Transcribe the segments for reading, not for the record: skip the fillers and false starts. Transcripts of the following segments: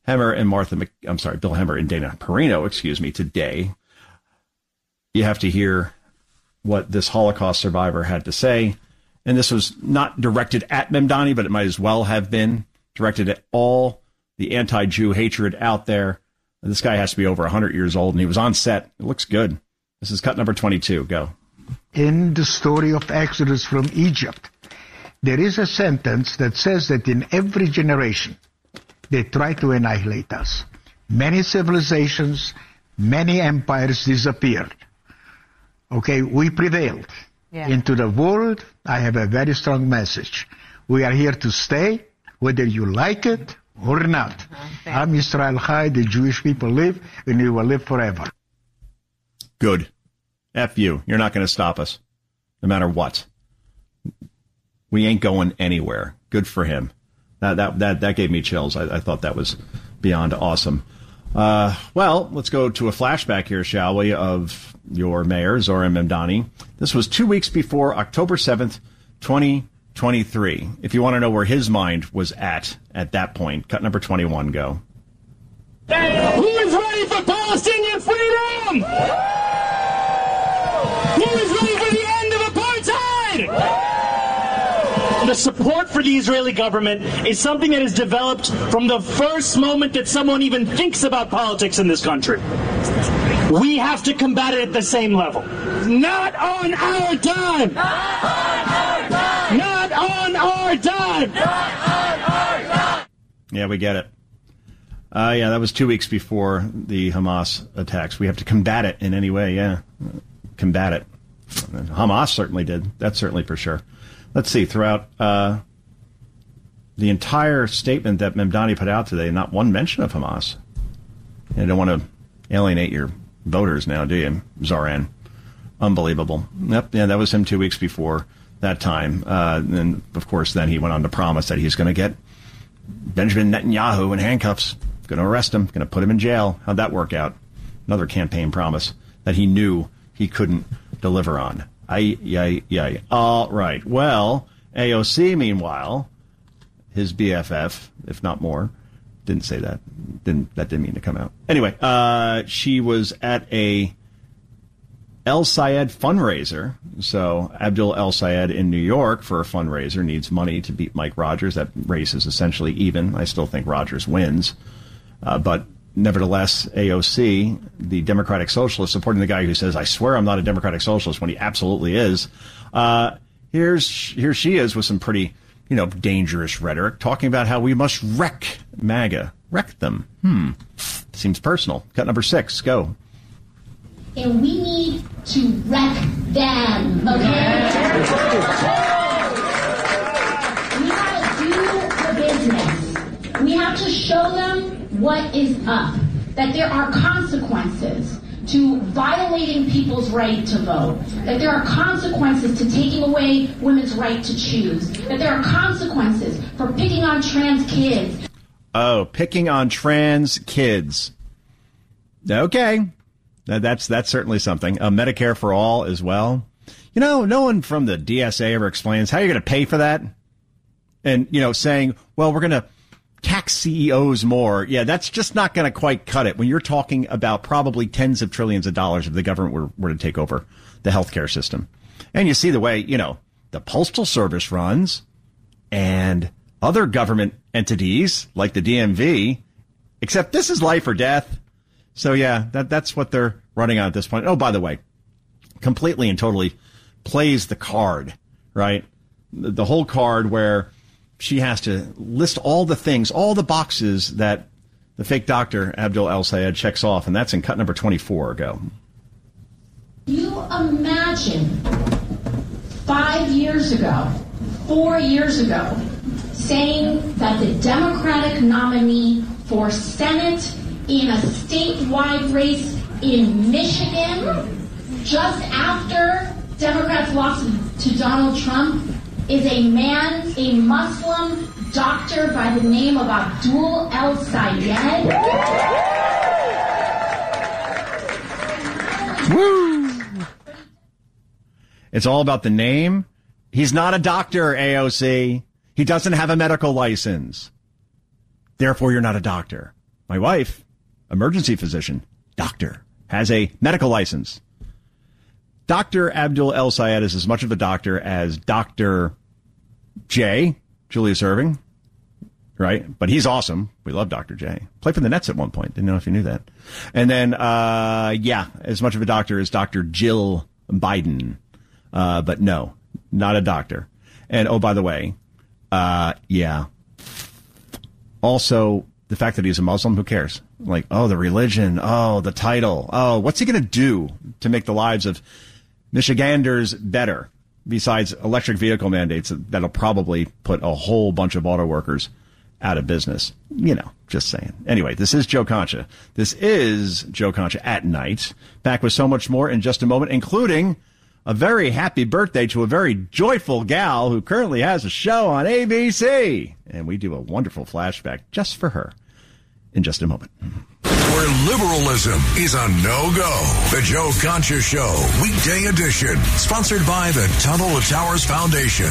Hemmer and Bill Hemmer and Dana Perino, today. You have to hear what this Holocaust survivor had to say. And this was not directed at Mamdani, but it might as well have been directed at all the anti-Jew hatred out there. This guy has to be over 100 years old, and he was on set. It looks good. This is cut number 22. Go. In the story of Exodus from Egypt, there is a sentence that says that in every generation, they try to annihilate us. Many civilizations, many empires disappeared. Okay, we prevailed. Yeah. Into the world, I have a very strong message. We are here to stay, whether you like it or not. Am Yisrael Chai, the Jewish people live, and we will live forever. Good. F you. You're not going to stop us, no matter what. We ain't going anywhere. Good for him. That gave me chills. I thought that was beyond awesome. Well, let's go to a flashback here, shall we, of your mayor, Zohran Mamdani. This was 2 weeks before October 7th, 2023. If you want to know where his mind was at that point, cut number 21, go. Who is ready for Palestinian freedom? Who is ready for the end of apartheid? The support for the Israeli government is something that is developed from the first moment that someone even thinks about politics in this country. We have to combat it at the same level. Not on our dime! Not on our dime! Not on our dime! Not on our dime! Yeah, we get it. Yeah, that was 2 weeks before the Hamas attacks. We have to combat it in any way, yeah. Combat it. Hamas certainly did. That's certainly for sure. Let's see, throughout the entire statement that Mamdani put out today, not one mention of Hamas. You don't want to alienate your voters now, do you, Zohran? Unbelievable. Yep, yeah, that was him 2 weeks before that time. And, of course, then he went on to promise that he's going to get Benjamin Netanyahu in handcuffs, going to arrest him, going to put him in jail. How'd that work out? Another campaign promise that he knew he couldn't deliver on. All right. Well, AOC, meanwhile, his BFF, if not more, didn't say that. That didn't mean to come out. Anyway, she was at a El Sayed fundraiser. So Abdul El Sayed in New York for a fundraiser needs money to beat Mike Rogers. That race is essentially even. I still think Rogers wins. But nevertheless, AOC, the Democratic Socialist, supporting the guy who says, I swear I'm not a Democratic Socialist, when he absolutely is. Here she is with some pretty, dangerous rhetoric, talking about how we must wreck MAGA. Wreck them. Seems personal. Cut number 6. Go. And we need to wreck them, okay? We gotta do the business. We have to show them what is up, that there are consequences to violating people's right to vote, that there are consequences to taking away women's right to choose, that there are consequences for picking on trans kids. Oh, picking on trans kids. Okay. That's certainly something. Medicare for all as well. No one from the DSA ever explains how you're going to pay for that. And, saying, well, we're going to tax CEOs more. Yeah, that's just not going to quite cut it when you're talking about probably tens of trillions of dollars if the government were to take over the healthcare system. And you see the way, the Postal Service runs and other government entities like the DMV, except this is life or death. So, yeah, that's what they're running on at this point. Oh, by the way, completely and totally plays the card, right? The whole card where she has to list all the things, all the boxes that the fake doctor, Abdul El Sayed, checks off, and that's in cut number 24. Go. You imagine 5 years ago, 4 years ago, saying that the Democratic nominee for Senate in a statewide race in Michigan, just after Democrats lost to Donald Trump, is a man, a Muslim doctor by the name of Abdul El Sayed. Woo! It's all about the name. He's not a doctor, AOC. He doesn't have a medical license. Therefore, you're not a doctor. My wife, emergency physician, doctor, has a medical license. Dr. Abdul El Sayed is as much of a doctor as Dr. J, Julius Erving, right? But he's awesome. We love Dr. J. Played for the Nets at one point. Didn't know if you knew that. And then, as much of a doctor as Dr. Jill Biden. But no, not a doctor. And, oh, by the way, also, the fact that he's a Muslim, who cares? Like, oh, the religion, oh, the title, oh, what's he going to do to make the lives of Michiganders better besides electric vehicle mandates that'll probably put a whole bunch of auto workers out of business? Just saying. Anyway, this is Joe Concha. This is Joe Concha at Night. Back with so much more in just a moment, including a very happy birthday to a very joyful gal who currently has a show on ABC. And we do a wonderful flashback just for her in just a moment. Where liberalism is a no-go. The Joe Concha Show, weekday edition. Sponsored by the Tunnel to Towers Foundation.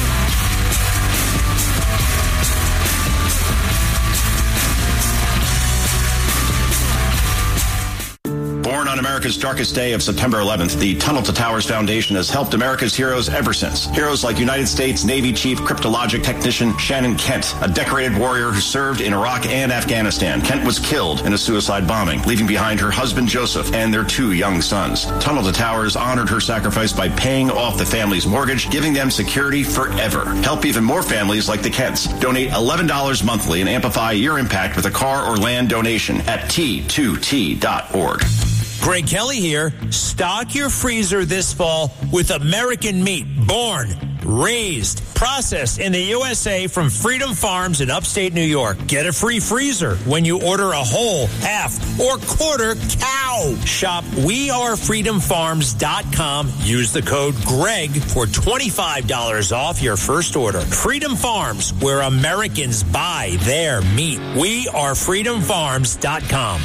Born on America's darkest day of September 11th, the Tunnel to Towers Foundation has helped America's heroes ever since. Heroes like United States Navy Chief Cryptologic Technician Shannon Kent, a decorated warrior who served in Iraq and Afghanistan. Kent was killed in a suicide bombing, leaving behind her husband Joseph and their 2 young sons. Tunnel to Towers honored her sacrifice by paying off the family's mortgage, giving them security forever. Help even more families like the Kents. Donate $11 monthly and amplify your impact with a car or land donation at T2T.org. Greg Kelly here. Stock your freezer this fall with American meat. Born, raised, processed in the USA from Freedom Farms in upstate New York. Get a free freezer when you order a whole, half, or quarter cow. Shop wearefreedomfarms.com. Use the code GREG for $25 off your first order. Freedom Farms, where Americans buy their meat. wearefreedomfarms.com.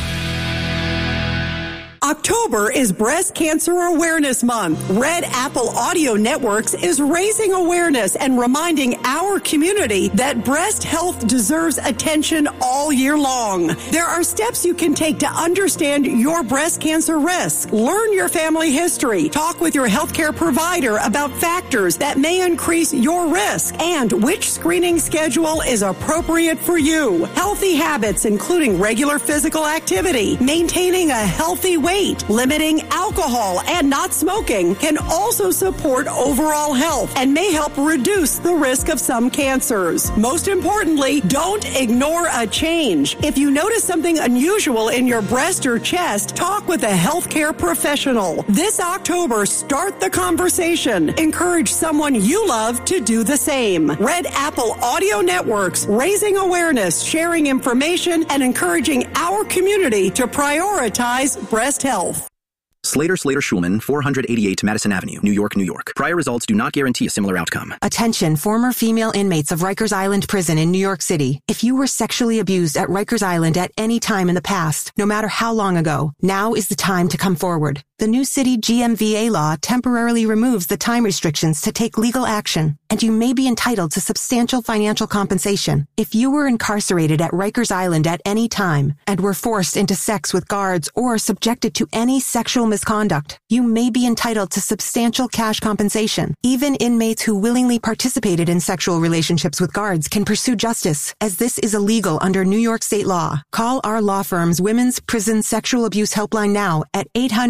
October is Breast Cancer Awareness Month. Red Apple Audio Networks is raising awareness and reminding our community that breast health deserves attention all year long. There are steps you can take to understand your breast cancer risk. Learn your family history. Talk with your healthcare provider about factors that may increase your risk and which screening schedule is appropriate for you. Healthy habits, including regular physical activity, maintaining a healthy weight, limiting alcohol, and not smoking can also support overall health and may help reduce the risk of some cancers. Most importantly, don't ignore a change. If you notice something unusual in your breast or chest, talk with a healthcare professional. This October, start the conversation. Encourage someone you love to do the same. Red Apple Audio Networks, raising awareness, sharing information, and encouraging our community to prioritize breast health. Slater Schulman, 488 Madison Avenue, New York, New York. Prior results do not guarantee a similar outcome. Attention, former female inmates of Rikers Island Prison in New York City. If you were sexually abused at Rikers Island at any time in the past, no matter how long ago, now is the time to come forward. The new city GMVA law temporarily removes the time restrictions to take legal action, and you may be entitled to substantial financial compensation. If you were incarcerated at Rikers Island at any time and were forced into sex with guards or subjected to any sexual misconduct, you may be entitled to substantial cash compensation. Even inmates who willingly participated in sexual relationships with guards can pursue justice, as this is illegal under New York state law. Call our law firm's Women's Prison Sexual Abuse Helpline now at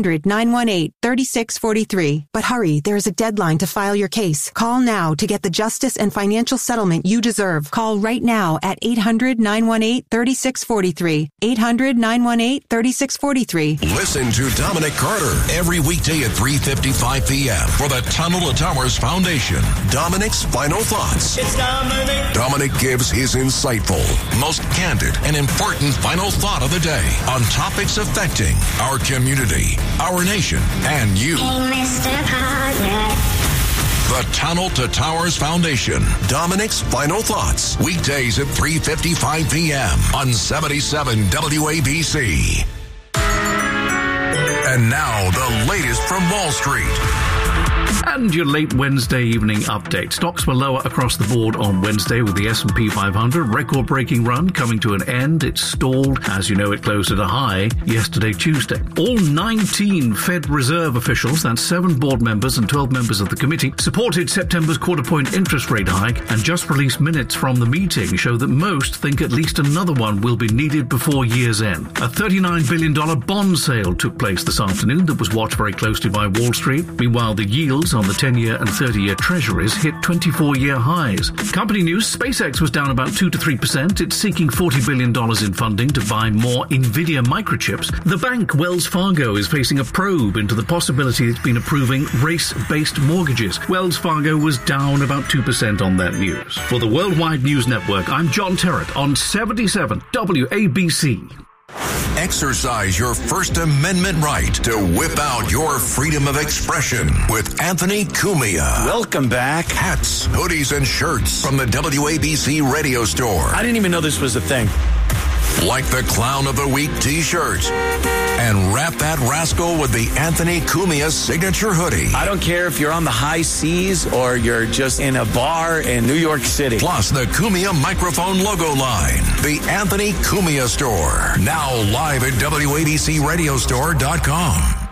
800-918-3643. But hurry, there is a deadline to file your case. Call now to get the justice and financial settlement you deserve. Call right now at 800-918-3643. 800-918-3643. Listen to Dominic Carter every weekday at 3:55 p.m. for the Tunnel to Towers Foundation. Dominic's Final Thoughts. It's Dominic. Dominic gives his insightful, most candid, and important final thought of the day on topics affecting our community, our nation, and you. Hey, Mr. Partner. The Tunnel to Towers Foundation. Dominic's Final Thoughts. Weekdays at 3:55 p.m. on 77 WABC. And now, the latest from Wall Street. And your late Wednesday evening update. Stocks were lower across the board on Wednesday with the S&P 500 record-breaking run coming to an end. It stalled. As you know, it closed at a high yesterday, Tuesday. All 19 Fed Reserve officials, that's 7 board members and 12 members of the committee, supported September's quarter-point interest rate hike, and just released minutes from the meeting show that most think at least another one will be needed before year's end. A $39 billion bond sale took place this afternoon that was watched very closely by Wall Street. Meanwhile, the yields on the 10-year and 30-year treasuries hit 24-year highs. Company news, SpaceX was down about 2 to 3%. It's seeking $40 billion in funding to buy more NVIDIA microchips. The bank, Wells Fargo, is facing a probe into the possibility it's been approving race-based mortgages. Wells Fargo was down about 2% on that news. For the Worldwide News Network, I'm John Terrett on 77 WABC. Exercise your First Amendment right to whip out your freedom of expression with Anthony Cumia. Welcome back. Hats, hoodies, and shirts from the WABC radio store. I didn't even know this was a thing. Like the Clown of the Week t-shirt. And wrap that rascal with the Anthony Cumia signature hoodie. I don't care if you're on the high seas or you're just in a bar in New York City. Plus the Cumia microphone logo line. The Anthony Cumia Store. Now live at WABCRadiostore.com.